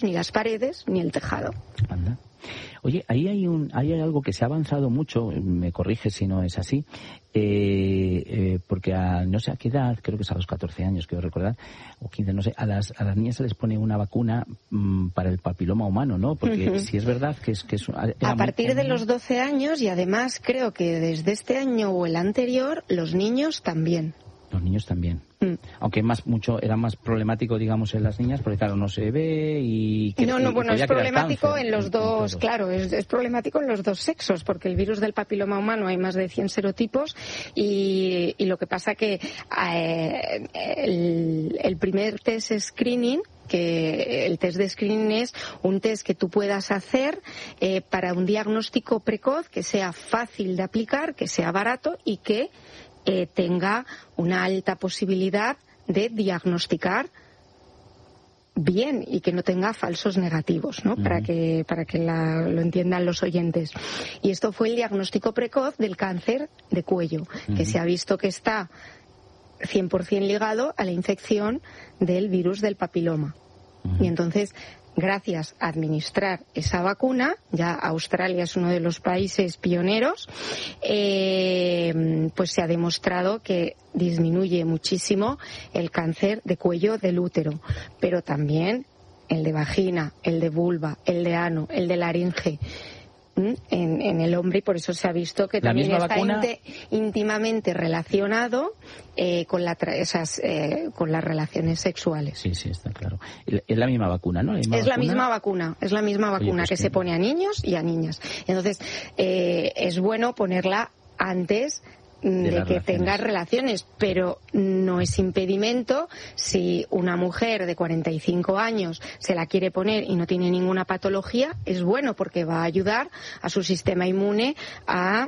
ni las paredes, ni el tejado. Anda. Oye, ahí hay algo que se ha avanzado mucho, me corrige si no es así, porque no sé a qué edad, creo que es a los 14 años, quiero recordar, o 15, no sé, a las niñas se les pone una vacuna para el papiloma humano, ¿no? Porque si es verdad que es a partir de los 12 años, y además creo que desde este año o el anterior, los niños también. Los niños también. Aunque era más problemático, digamos, en las niñas, porque claro, no se ve y... es problemático en los dos, claro, es problemático en los dos sexos, porque el virus del papiloma humano hay más de 100 serotipos y lo que pasa que el primer test screening, que el test de screening es un test que tú puedas hacer para un diagnóstico precoz que sea fácil de aplicar, que sea barato y que tenga una alta posibilidad de diagnosticar bien y que no tenga falsos negativos, ¿no? Para que lo entiendan los oyentes. Y esto fue el diagnóstico precoz del cáncer de cuello, que se ha visto que está 100% ligado a la infección del virus del papiloma. Y entonces, gracias a administrar esa vacuna, ya Australia es uno de los países pioneros, pues se ha demostrado que disminuye muchísimo el cáncer de cuello del útero, pero también el de vagina, el de vulva, el de ano, el de laringe. En el hombre, y por eso se ha visto que también está íntimamente relacionado con las relaciones sexuales. Sí, está claro. Es la misma vacuna, ¿no? Es la misma vacuna que se pone a niños y a niñas. Entonces, es bueno ponerla antes de que tenga relaciones, pero no es impedimento si una mujer de 45 años se la quiere poner y no tiene ninguna patología, es bueno porque va a ayudar a su sistema inmune a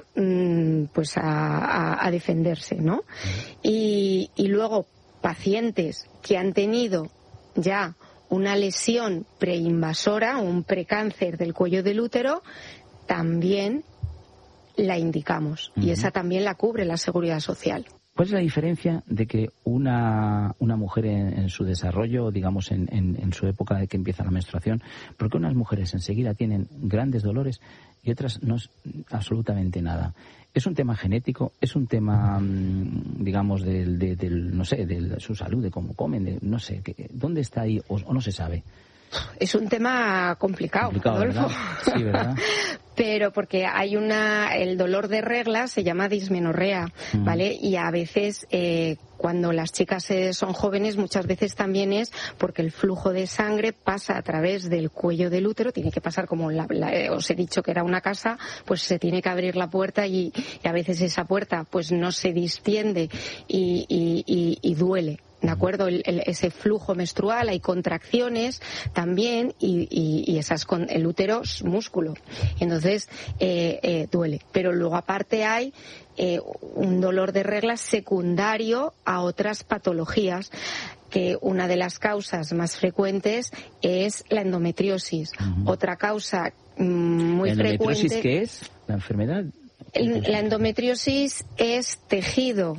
defenderse, ¿no? Y luego pacientes que han tenido ya una lesión preinvasora, un precáncer del cuello del útero, también la indicamos, y esa también la cubre la Seguridad Social. ¿Cuál es la diferencia de que una mujer en su desarrollo, digamos en su época de que empieza la menstruación, porque unas mujeres enseguida tienen grandes dolores y otras no es absolutamente nada? ¿Es un tema genético? ¿Es un tema, digamos, de su salud, de cómo comen? No sé, ¿dónde está ahí o no se sabe? Es un tema complicado, Adolfo. ¿Verdad? Sí, ¿verdad? Pero porque hay el dolor de regla se llama dismenorrea, ¿vale? Y a veces cuando las chicas son jóvenes, muchas veces también es porque el flujo de sangre pasa a través del cuello del útero, tiene que pasar como os he dicho que era una casa, pues se tiene que abrir la puerta y a veces esa puerta pues no se distiende y duele. ¿De acuerdo? Ese flujo menstrual, hay contracciones también y el útero es músculo. Entonces, duele. Pero luego aparte hay un dolor de regla secundario a otras patologías, que una de las causas más frecuentes es la endometriosis. Otra causa muy frecuente... ¿La endometriosis qué es? ¿La enfermedad? La endometriosis es tejido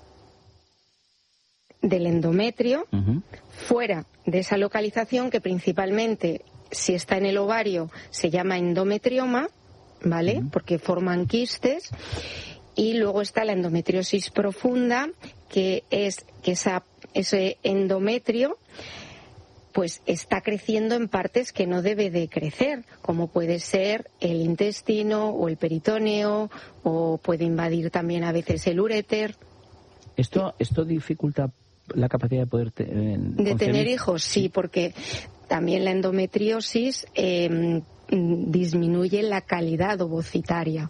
del endometrio fuera de esa localización, que principalmente si está en el ovario se llama endometrioma, ¿vale? Porque forman quistes. Y luego está la endometriosis profunda, que es que ese endometrio pues está creciendo en partes que no debe de crecer, como puede ser el intestino o el peritoneo, o puede invadir también a veces el uréter. ¿Esto dificulta la capacidad de poder tener hijos? Sí, porque también la endometriosis disminuye la calidad ovocitaria.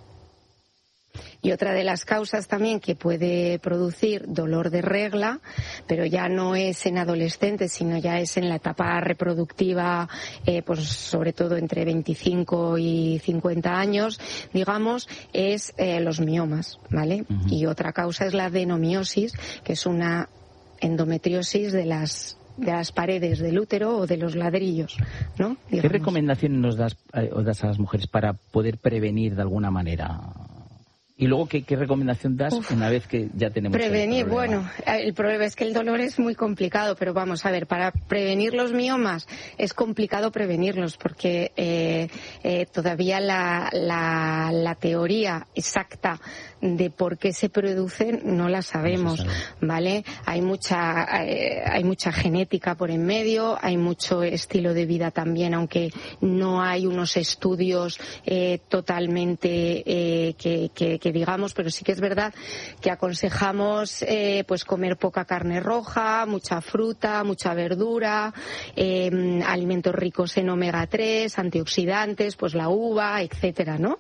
Y otra de las causas también que puede producir dolor de regla, pero ya no es en adolescentes, sino ya es en la etapa reproductiva, pues sobre todo entre 25 y 50 años, digamos, es los miomas, ¿vale? Y otra causa es la adenomiosis, que es una endometriosis de las paredes del útero o de los ladrillos, ¿no? Digamos. ¿Qué recomendaciones nos das a las mujeres para poder prevenir de alguna manera Y luego, ¿qué recomendación das una vez que ya tenemos prevenir? el problema? Bueno, el problema es que el dolor es muy complicado, pero vamos a ver, para prevenir los miomas es complicado prevenirlos porque todavía la teoría exacta de por qué se producen no la sabemos, ¿vale? Hay mucha genética por en medio, hay mucho estilo de vida también, aunque no hay unos estudios totalmente que digamos, pero sí que es verdad que aconsejamos pues comer poca carne roja, mucha fruta, mucha verdura, alimentos ricos en omega 3, antioxidantes, pues la uva, etcétera, ¿no?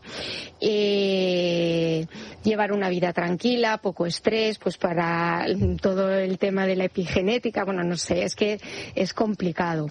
Llevar una vida tranquila, poco estrés, pues para todo el tema de la epigenética, bueno, no sé, es que es complicado.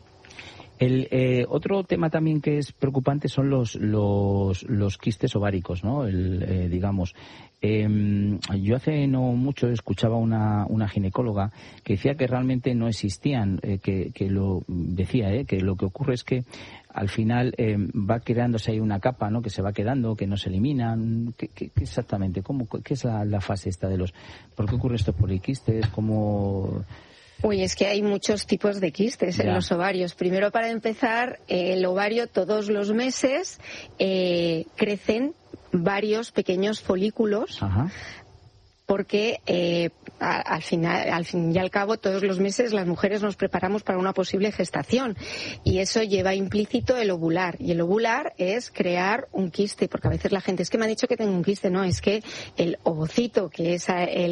Otro tema también que es preocupante son los quistes ováricos, ¿no? Digamos, yo hace no mucho escuchaba una ginecóloga que decía que realmente no existían, que lo decía, que lo que ocurre es que al final va creándose ahí una capa, ¿no? Que se va quedando, que no se eliminan. ¿Qué exactamente? ¿Qué es la fase esta de los? ¿Por qué ocurre esto? ¿Poliquistes? ¿Cómo? Uy, es que hay muchos tipos de quistes en los ovarios. Primero, para empezar, el ovario todos los meses crecen varios pequeños folículos. Ajá. Porque al fin y al cabo todos los meses las mujeres nos preparamos para una posible gestación y eso lleva implícito el ovular, y el ovular es crear un quiste, porque a veces la gente es que me ha dicho que tengo un quiste, no, es que el ovocito, que es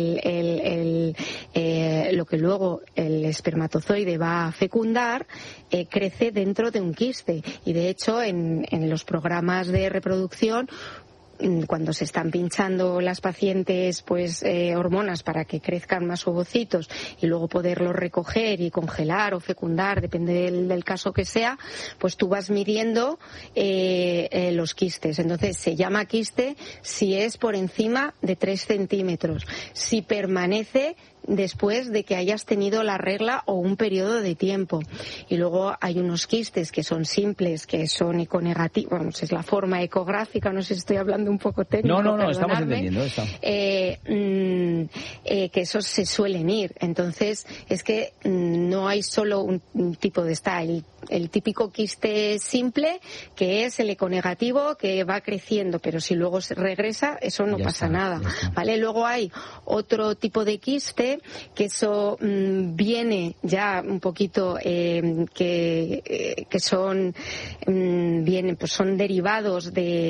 lo que luego el espermatozoide va a fecundar, crece dentro de un quiste, y de hecho en los programas de reproducción, cuando se están pinchando las pacientes pues hormonas para que crezcan más ovocitos y luego poderlos recoger y congelar o fecundar, depende del caso que sea, pues tú vas midiendo los quistes. Entonces se llama quiste si es por encima de 3 centímetros, si permanece después de que hayas tenido la regla o un periodo de tiempo. Y luego hay unos quistes que son simples, que son econegativos, vamos, es la forma ecográfica, no sé si estoy hablando un poco técnico. No, estamos entendiendo esto. Que esos se suelen ir. Entonces, es que no hay solo un tipo de el típico quiste simple, que es el econegativo, que va creciendo, pero si luego se regresa, eso no pasa nada, ¿vale? Luego hay otro tipo de quiste, que eso viene ya un poquito que son pues son derivados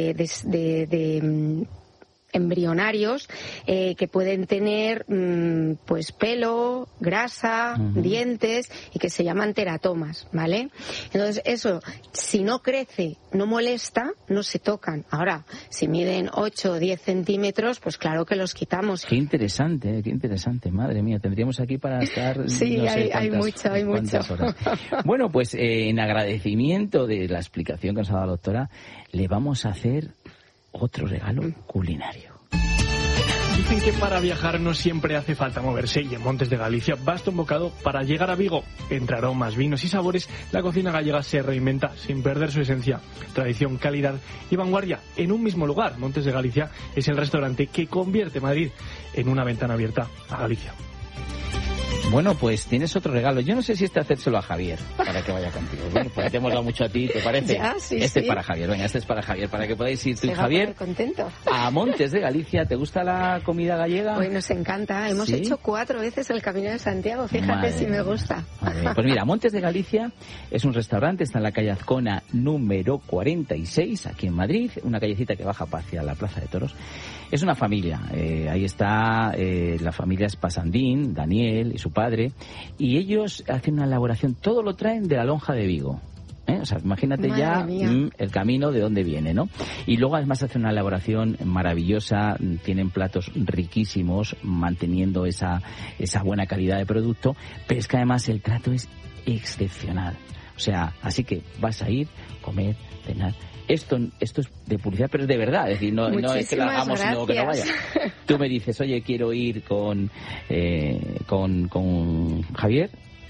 de embrionarios que pueden tener pues pelo, grasa, dientes, y que se llaman teratomas, ¿vale? Entonces eso, si no crece, no molesta, no se tocan. Ahora, si miden 8 o 10 centímetros, pues claro que los quitamos. Qué interesante, madre mía, tendríamos aquí para estar... Sí, no sé hay mucho. Horas. Bueno, pues en agradecimiento de la explicación que nos ha dado la doctora, le vamos a hacer otro regalo culinario. Dicen que para viajar no siempre hace falta moverse, y en Montes de Galicia basta un bocado para llegar a Vigo. Entre aromas, vinos y sabores, la cocina gallega se reinventa sin perder su esencia. Tradición, calidad y vanguardia en un mismo lugar. Montes de Galicia es el restaurante que convierte Madrid en una ventana abierta a Galicia. Bueno, pues tienes otro regalo. Yo no sé si hacérselo a Javier para que vaya contigo. Bueno, pues te hemos dado mucho a ti, ¿te parece? Ya, sí, es para Javier. Venga, este es para Javier, para que podáis ir tú y Javier contento a Montes de Galicia. ¿Te gusta la comida gallega? Pues nos encanta. Hemos hecho 4 veces el Camino de Santiago. Fíjate si me gusta. Pues mira, Montes de Galicia es un restaurante, está en la calle Azcona número 46, aquí en Madrid, una callecita que baja hacia la Plaza de Toros. Es una familia. Ahí está, la familia es Pasandín, Daniel y su padre. Y ellos hacen una elaboración, todo lo traen de la Lonja de Vigo. O sea, imagínate ya el camino de dónde viene, ¿no? Y luego además hacen una elaboración maravillosa, tienen platos riquísimos, manteniendo esa buena calidad de producto, pero es que además el trato es excepcional. O sea, así que vas a ir, comer, cenar. Esto es de publicidad, pero es de verdad, es decir, no es que lo hagamos sino que no vaya. Tú me dices, oye, quiero ir con Javier,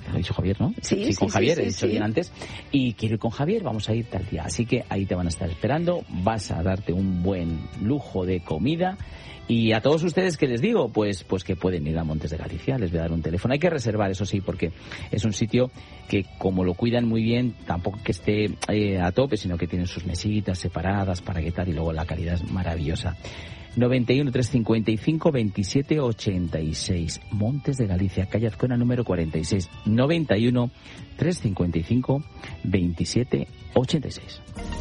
Lo he dicho Javier, ¿no? Sí, con Javier, he dicho sí. bien antes. Y quiero ir con Javier, vamos a ir tal día. Así que ahí te van a estar esperando, vas a darte un buen lujo de comida. Y a todos ustedes que les digo, pues que pueden ir a Montes de Galicia, les voy a dar un teléfono. Hay que reservar, eso sí, porque es un sitio que como lo cuidan muy bien, tampoco que esté a tope, sino que tienen sus mesitas separadas para que tal, y luego la calidad es maravillosa. 91 355 27 86, Montes de Galicia, calle Azcona número 46. 91 355 27 86.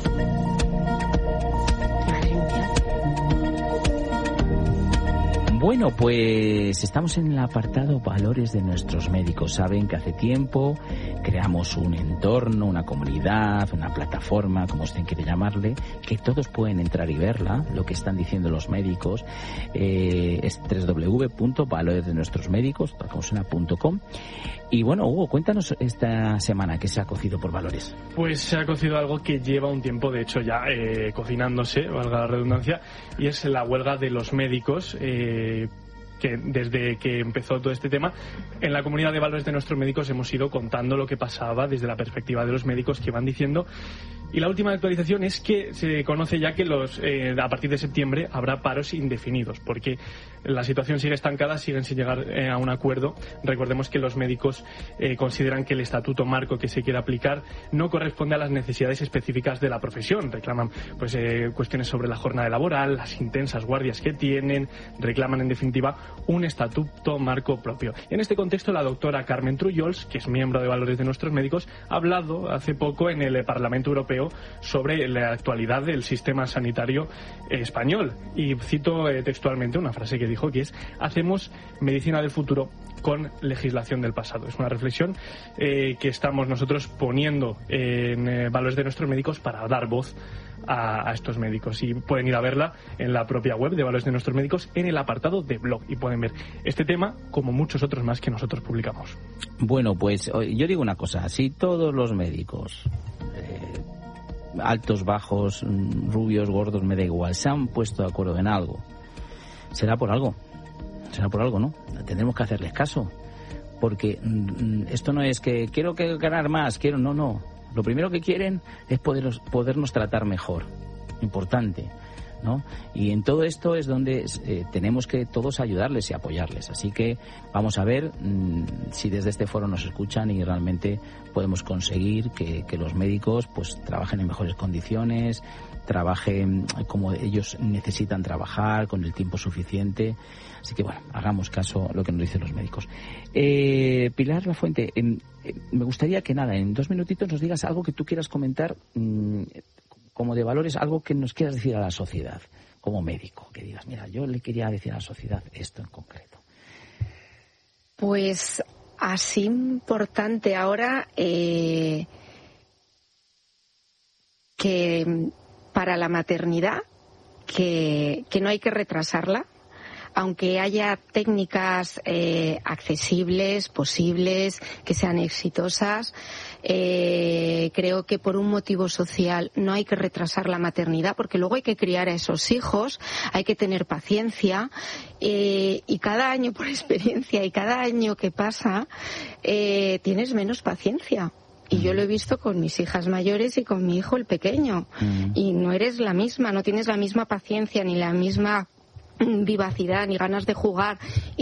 Bueno, pues estamos en el apartado Valores de nuestros médicos. Saben que hace tiempo creamos un entorno, una comunidad, una plataforma, como usted quiere llamarle, que todos pueden entrar y verla, lo que están diciendo los médicos. Es www.valoresdenuestrosmédicos.com. Y bueno, Hugo, cuéntanos esta semana que se ha cocido por Valores. Pues se ha cocido algo que lleva un tiempo, de hecho, ya cocinándose, valga la redundancia, y es la huelga de los médicos, que desde que empezó todo este tema, en la comunidad de Valores de nuestros médicos hemos ido contando lo que pasaba desde la perspectiva de los médicos que van diciendo. Y la última actualización es que se conoce ya que a partir de septiembre habrá paros indefinidos, porque la situación sigue estancada, siguen sin llegar a un acuerdo. Recordemos que los médicos consideran que el estatuto marco que se quiere aplicar no corresponde a las necesidades específicas de la profesión. Reclaman cuestiones sobre la jornada laboral, las intensas guardias que tienen, reclaman en definitiva un estatuto marco propio. En este contexto, la doctora Carmen Trullols, que es miembro de Valores de nuestros médicos, ha hablado hace poco en el Parlamento Europeo sobre la actualidad del sistema sanitario español. Y cito textualmente una frase que dijo, que es: hacemos medicina del futuro con legislación del pasado. Es una reflexión que estamos nosotros poniendo en Valores de nuestros médicos para dar voz a estos médicos, y pueden ir a verla en la propia web de Valores de nuestros médicos en el apartado de blog, y pueden ver este tema como muchos otros más que nosotros publicamos. Bueno, pues yo digo una cosa: si todos los médicos, altos, bajos, rubios, gordos, me da igual, se han puesto de acuerdo en algo, será por algo, ¿no? Tendremos que hacerles caso, porque esto no es que quiero ganar más, no. Lo primero que quieren es podernos tratar mejor. Importante, ¿no? Y en todo esto es donde tenemos que todos ayudarles y apoyarles. Así que vamos a ver si desde este foro nos escuchan y realmente podemos conseguir que los médicos pues trabajen en mejores condiciones, trabajen como ellos necesitan trabajar, con el tiempo suficiente. Así que bueno, hagamos caso a lo que nos dicen los médicos. Pilar Lafuente, me gustaría que en 2 minutitos nos digas algo que tú quieras comentar como de valores, algo que nos quieras decir a la sociedad, como médico, que digas, mira, yo le quería decir a la sociedad esto en concreto. Pues así importante ahora que para la maternidad, que no hay que retrasarla, aunque haya técnicas accesibles, posibles, que sean exitosas. Creo que por un motivo social no hay que retrasar la maternidad, porque luego hay que criar a esos hijos, hay que tener paciencia, y cada año, por experiencia, y cada año que pasa, tienes menos paciencia. Y yo lo he visto con mis hijas mayores y con mi hijo el pequeño. Y no eres la misma, no tienes la misma paciencia ni la misma vivacidad ni ganas de jugar,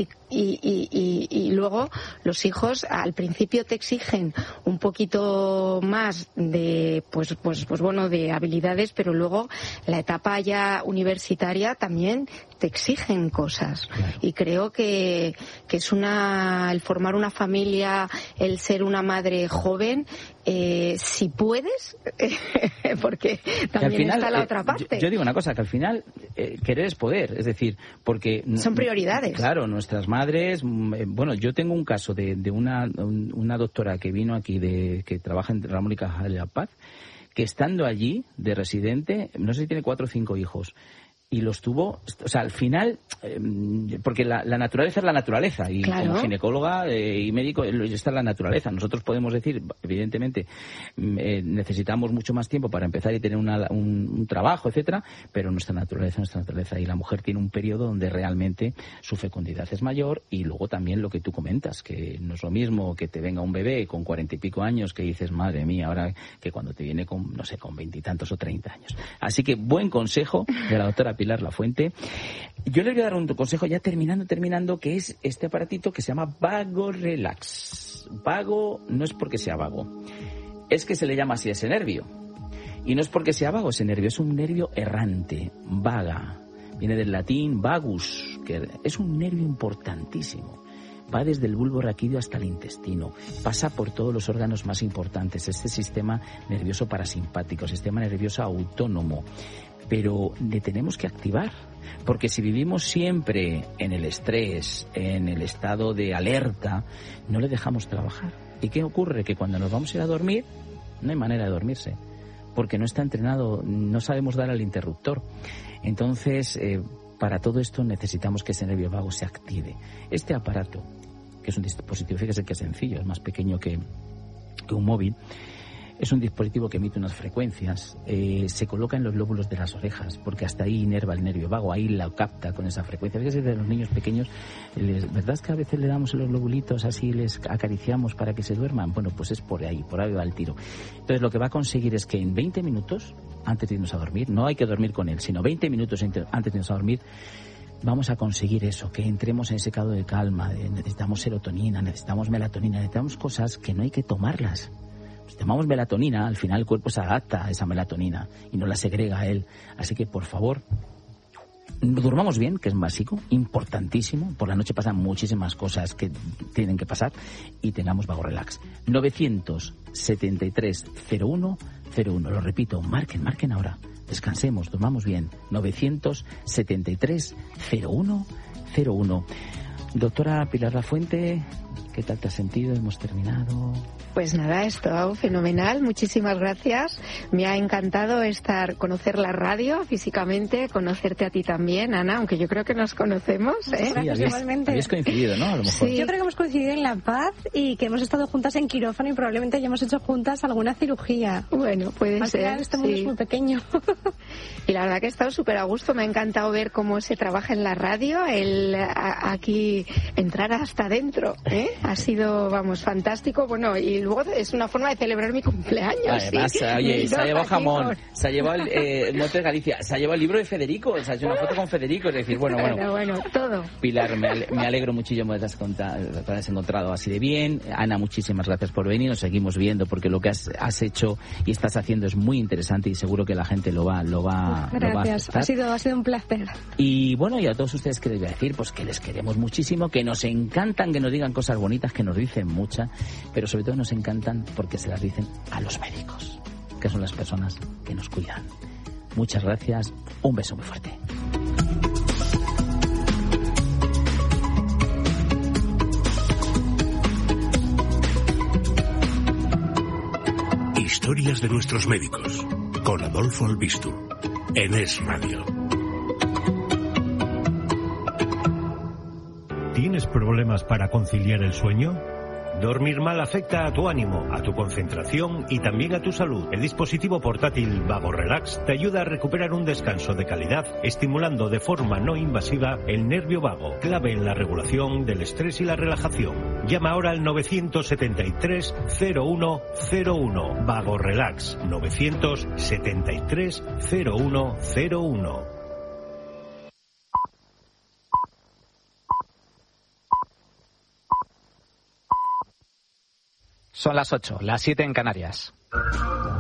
y luego los hijos al principio te exigen un poquito más de pues bueno, de habilidades, pero luego la etapa ya universitaria también te exigen cosas. Claro. Y creo que es el formar una familia, el ser una madre joven, si puedes, porque también final, está la otra parte. Yo digo una cosa, que al final querer es poder, es decir, porque son prioridades. Claro, nuestras madres, bueno, yo tengo un caso de una doctora que vino aquí, que trabaja en Ramón y Cajal de la Paz, que estando allí de residente, no sé si tiene 4 o 5 hijos, y los tuvo, o sea, al final, porque la naturaleza es la naturaleza, y claro, como ginecóloga y médico, esta es la naturaleza. Nosotros podemos decir, evidentemente, necesitamos mucho más tiempo para empezar y tener un trabajo, etcétera, pero nuestra naturaleza, y la mujer tiene un periodo donde realmente su fecundidad es mayor, y luego también lo que tú comentas, que no es lo mismo que te venga un bebé con 40 y pico años que dices, madre mía, ahora que cuando te viene con, no sé, con 20 y tantos o 30 años. Así que buen consejo de la doctora Pilar Lafuente. Yo le voy a dar un consejo ya terminando, que es este aparatito que se llama Vago Relax. Vago no es porque sea vago, es que se le llama así a ese nervio. Y no es porque sea vago ese nervio, es un nervio errante, vaga. Viene del latín vagus, que es un nervio importantísimo. Va desde el bulbo raquídeo hasta el intestino, pasa por todos los órganos más importantes, este sistema nervioso parasimpático, sistema nervioso autónomo. Pero le tenemos que activar, porque si vivimos siempre en el estrés, en el estado de alerta, no le dejamos trabajar. ¿Y qué ocurre? Que cuando nos vamos a ir a dormir, no hay manera de dormirse, porque no está entrenado, no sabemos dar al interruptor. Entonces, para todo esto necesitamos que ese nervio vago se active. Este aparato, que es un dispositivo, fíjese que es sencillo, es más pequeño que un móvil, es un dispositivo que emite unas frecuencias, se coloca en los lóbulos de las orejas, porque hasta ahí inerva el nervio vago, ahí la capta con esa frecuencia. Fíjese, de los niños pequeños, ¿verdad es que a veces le damos los lobulitos así, les acariciamos para que se duerman? Bueno, pues es por ahí va el tiro. Entonces lo que va a conseguir es que en 20 minutos, antes de irnos a dormir, no hay que dormir con él, sino 20 minutos antes de irnos a dormir, vamos a conseguir eso, que entremos en ese estado de calma, necesitamos serotonina, necesitamos melatonina, necesitamos cosas que no hay que tomarlas. Si tomamos melatonina, al final el cuerpo se adapta a esa melatonina y no la segrega a él. Así que, por favor, durmamos bien, que es básico, importantísimo. Por la noche pasan muchísimas cosas que tienen que pasar, y tengamos Vago Relax. 973-0101. Lo repito, marquen ahora. Descansemos, durmamos bien. 973-0101. Doctora Pilar Lafuente, ¿qué tal te has sentido? Hemos terminado. Pues nada, esto fenomenal, muchísimas gracias. Me ha encantado conocer la radio físicamente, conocerte a ti también, Ana, aunque yo creo que nos conocemos, ¿eh? Sí, igualmente. Habéis coincidido, ¿no? A lo mejor. Sí. Yo creo que hemos coincidido en La Paz y que hemos estado juntas en quirófano y probablemente hayamos hecho juntas alguna cirugía. Bueno, puede ser. Este mundo es muy pequeño. Y la verdad que he estado súper a gusto, me ha encantado ver cómo se trabaja en la radio, aquí entrar hasta adentro, ¿eh? Ha sido, vamos, fantástico. Bueno, y luego es una forma de celebrar mi cumpleaños. Además, ¿sí? Oye, se ha llevado jamón, se ha llevado Montes Galicia, se ha llevado el libro de Federico, se ha hecho una foto con Federico, es decir, bueno, todo. Pilar, me alegro muchísimo de que hayas encontrado así de bien. Ana, muchísimas gracias por venir, nos seguimos viendo, porque lo que has hecho y estás haciendo es muy interesante y seguro que la gente lo va gracias, a ha sido un placer. Y bueno, y a todos ustedes, que les voy a decir, pues que les queremos muchísimo, que nos encantan que nos digan cosas bonitas, que nos dicen muchas, pero sobre todo nos encantan porque se las dicen a los médicos, que son las personas que nos cuidan. Muchas gracias, un beso muy fuerte. Historias de nuestros médicos, con Adolfo Albistur, en Es Radio. ¿Tienes problemas para conciliar el sueño? Dormir mal afecta a tu ánimo, a tu concentración y también a tu salud. El dispositivo portátil Vago Relax te ayuda a recuperar un descanso de calidad, estimulando de forma no invasiva el nervio vago, clave en la regulación del estrés y la relajación. Llama ahora al 973-0101. Vago Relax, 973-0101. Son las 8, las 7 en Canarias.